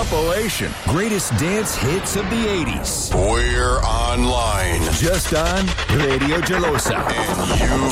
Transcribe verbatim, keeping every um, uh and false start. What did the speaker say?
compilation. Greatest dance hits of the eighties. We're online. Just on Radio Gelosa. And you